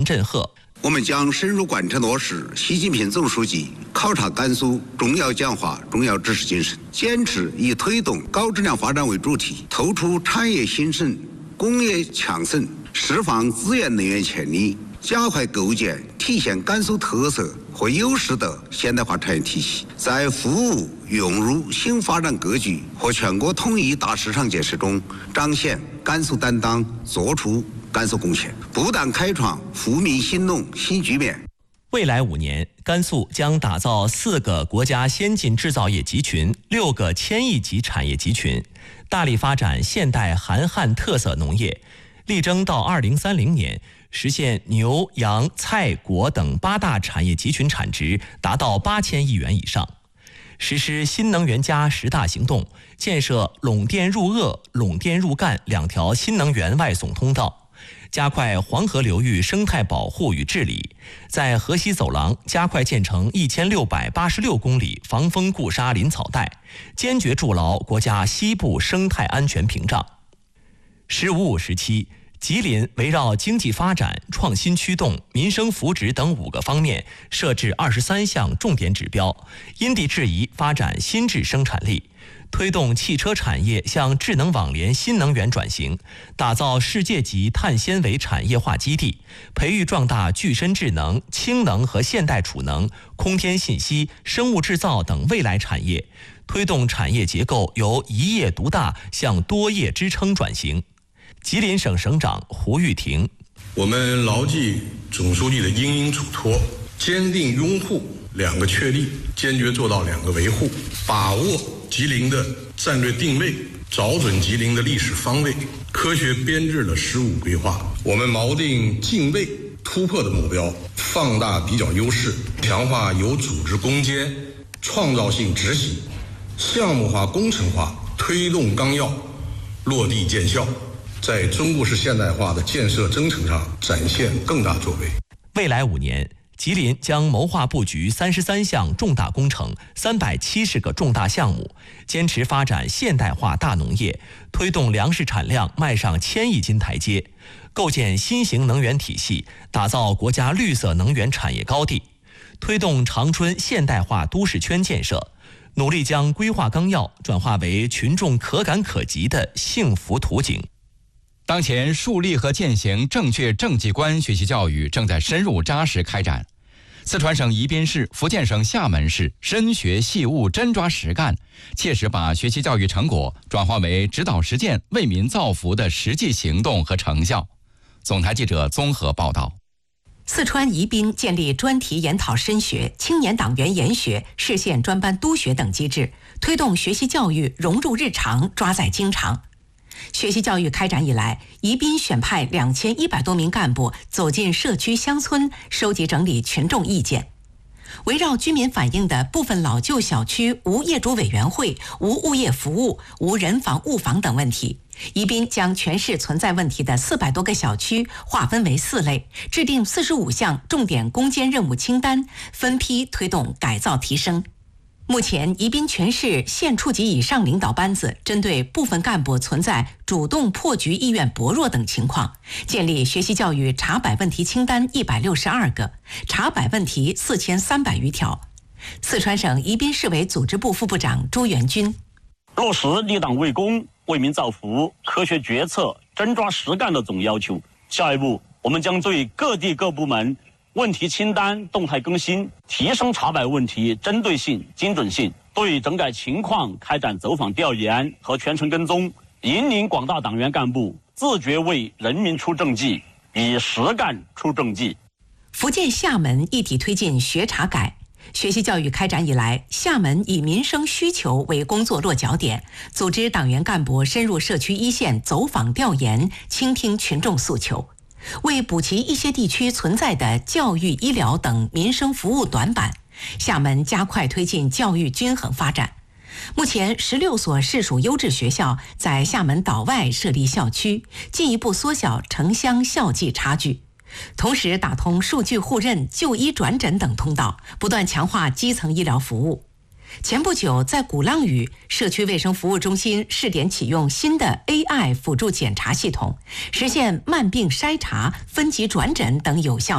振赫。 我们将深入贯彻落实习近平总书记考察甘肃重要讲话、重要指示精神，坚持以推动高质量发展为主题，突出产业兴盛、工业强盛，释放资源能源潜力，加快构建体现甘肃特色和优势的现代化产业体系，在服务融入新发展格局和全国统一大市场建设中彰显甘肃担当，做出甘肃贡献，不断开创富民兴农新局面。 未来5年，甘肃将打造4个国家先进制造业集群、6个千亿级产业集群，大力发展现代韩汉特色农业，力争到2030年实现牛、羊、菜、果等8大产业集群产值达到8000亿元以上。实施新能源+10大行动，建设陇电入鄂、陇电入赣2条新能源外送通道，加快黄河流域生态保护与治理，在河西走廊加快建成1686公里防风固沙林草带，坚决筑牢国家西部生态安全屏障。“15+5”时期，吉林围绕经济发展、创新驱动、民生福祉等5个方面设置23项重点指标，因地制宜发展新质生产力，推动汽车产业向智能网联新能源转型，打造世界级碳纤维产业化基地，培育壮大具身智能、氢能和现代储能、空天信息、生物制造等未来产业，推动产业结构由一业独大向多业支撑转型。吉林省省长胡玉婷： 我们牢记总书记的殷殷嘱托，坚定拥护2个确立，坚决做到2个维护，把握吉林的战略定位，找准吉林的历史方位，科学编制了15规划。我们锚定进位突破的目标，放大比较优势，强化有组织攻坚、创造性执行，项目化工程化，推动纲要落地见效，在中国式现代化的建设征程上展现更大作为。 未来5年，吉林将谋划布局33项重大工程、370个重大项目，坚持发展现代化大农业，推动粮食产量迈上1000亿斤台阶，构建新型能源体系，打造国家绿色能源产业高地，推动长春现代化都市圈建设，努力将规划纲要转化为群众可感可及的幸福图景。 当前树立和践行正确政绩观学习教育正在深入扎实开展。四川省宜宾市、福建省厦门市深学细悟、真抓实干，切实把学习教育成果转化为指导实践、为民造福的实际行动和成效。总台记者综合报道。 四川宜宾建立专题研讨深学、青年党员研学、市县专班督学等机制，推动学习教育融入日常、抓在经常。学习教育开展以来，宜宾选派2100多名干部走进社区乡村，收集整理群众意见。围绕居民反映的部分老旧小区无业主委员会、无物业服务、无人防物防等问题，宜宾将全市存在问题的400多个小区划分为4类，制定45项重点攻坚任务清单，分批推动改造提升。目前，宜宾全市县处级以上领导班子针对部分干部存在主动破局意愿薄弱等情况，建立学习教育查摆问题清单162个，查摆问题4300余条。四川省宜宾市委组织部副部长朱元军： 落实立党为公、为民造福、科学决策、真抓实干的总要求。下一步，我们将对各地各部门问题清单动态更新，提升查摆问题针对性、精准性，对整改情况开展走访调研和全程跟踪，引领广大党员干部自觉为人民出政绩，以实干出政绩。 福建厦门一体推进学查改。学习教育开展以来，厦门以民生需求为工作落脚点，组织党员干部深入社区一线走访调研，倾听群众诉求。为补齐一些地区存在的教育、医疗等民生服务短板，厦门加快推进教育均衡发展。目前16所市属优质学校在厦门岛外设立校区，进一步缩小城乡校际差距。同时打通数据互认、就医转诊等通道，不断强化基层医疗服务。前不久，在鼓浪屿社区卫生服务中心试点启用新的 AI 辅助检查系统，实现慢病筛查、分级转诊等有效